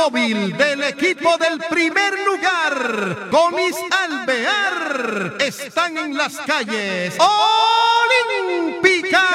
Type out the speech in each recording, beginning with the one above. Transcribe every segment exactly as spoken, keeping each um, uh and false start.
móvil del equipo del primer lugar, Comis Alvear, están en las calles Olímpica.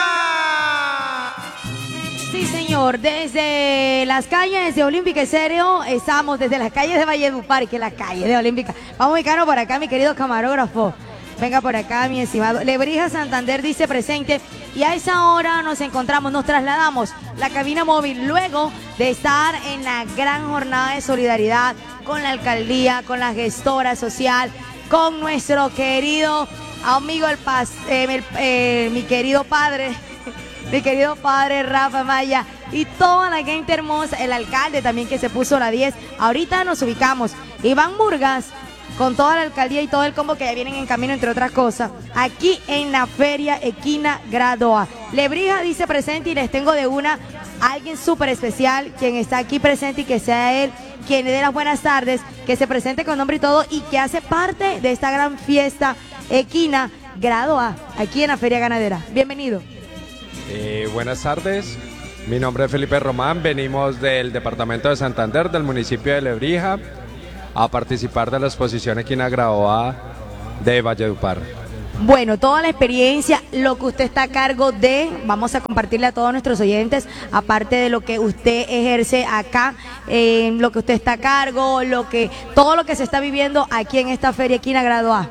Sí, señor, desde las calles de Olímpica Estéreo, estamos desde las calles de Valledupar, que es la calle de Olímpica. Vamos a ubicarnos por acá, mi querido camarógrafo. Venga por acá, mi estimado. Lebrija Santander dice presente. Y a esa hora nos encontramos, nos trasladamos la cabina móvil luego de estar en la gran jornada de solidaridad con la alcaldía, con la gestora social, con nuestro querido amigo, el, pas, eh, el eh, mi querido padre, mi querido padre Rafa Maya y toda la gente hermosa, el alcalde también que se puso la diez. Ahorita nos ubicamos. Iván Murgas, con toda la alcaldía y todo el combo que ya vienen en camino, entre otras cosas, aquí en la Feria Equina Grado A. Lebrija dice presente y les tengo de una a alguien súper especial, quien está aquí presente y que sea él quien le dé las buenas tardes, que se presente con nombre y todo y que hace parte de esta gran fiesta Equina Grado A, aquí en la Feria Ganadera. Bienvenido. Eh, buenas tardes, mi nombre es Felipe Román, venimos del departamento de Santander, del municipio de Lebrija, a participar de la exposición Equina Grado A de Valledupar. Bueno, toda la experiencia, lo que usted está a cargo de, vamos a compartirle a todos nuestros oyentes, aparte de lo que usted ejerce acá, eh, lo que usted está a cargo, lo que, todo lo que se está viviendo aquí en esta Feria Equina Grado A.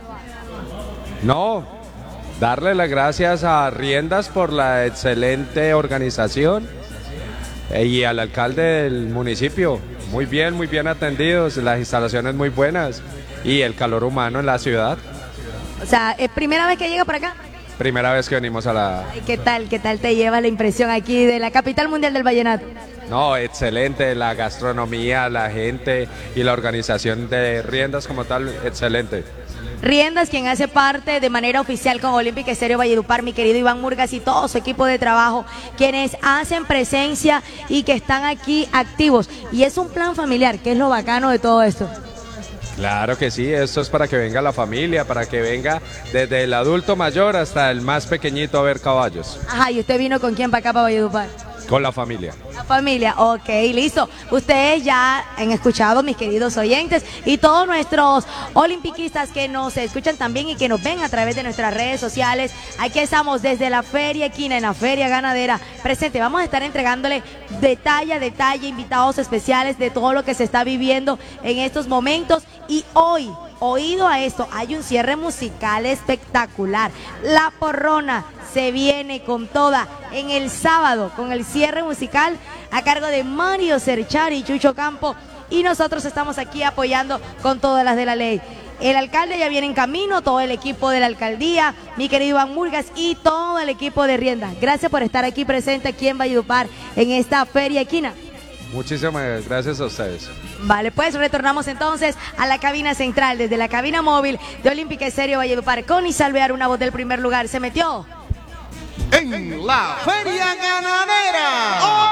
No, darle las gracias a Riendas por la excelente organización eh, y al alcalde del municipio. Muy bien, muy bien atendidos, las instalaciones muy buenas y el calor humano en la ciudad. O sea, ¿es primera vez que llega por acá? Primera vez que venimos a la... Ay, ¿qué tal? ¿Qué tal te lleva la impresión aquí de la capital mundial del vallenato? No, excelente, la gastronomía, la gente y la organización de Riendas como tal, excelente. Riendas, quien hace parte de manera oficial con Olímpica Estéreo Valledupar, mi querido Iván Murgas y todo su equipo de trabajo, quienes hacen presencia y que están aquí activos. Y es un plan familiar, que es lo bacano de todo esto. Claro que sí, esto es para que venga la familia, para que venga desde el adulto mayor hasta el más pequeñito a ver caballos. Ajá, ¿y usted vino con quién para acá, para Valledupar? Con la familia. La familia, ok, listo. Ustedes ya han escuchado, mis queridos oyentes, y todos nuestros olimpiquistas que nos escuchan también y que nos ven a través de nuestras redes sociales. Aquí estamos desde la Feria Equina, en la Feria Ganadera presente. Vamos a estar entregándole detalle a detalle, invitados especiales de todo lo que se está viviendo en estos momentos. Y hoy, oído a esto, hay un cierre musical espectacular. La Porrona se viene con toda en el sábado con el cierre musical a cargo de Mario Cerchari y Chucho Campo, y nosotros estamos aquí apoyando con todas las de la ley. El alcalde ya viene en camino, todo el equipo de la alcaldía, mi querido Iván Murgas y todo el equipo de Riendas. Gracias por estar aquí presente aquí en Valledupar en esta Feria Equina. Muchísimas gracias a ustedes. Vale, pues retornamos entonces a la cabina central, desde la cabina móvil de Olímpica Estéreo Valledupar. Comis Alvear, una voz del primer lugar, se metió en la Feria Ganadera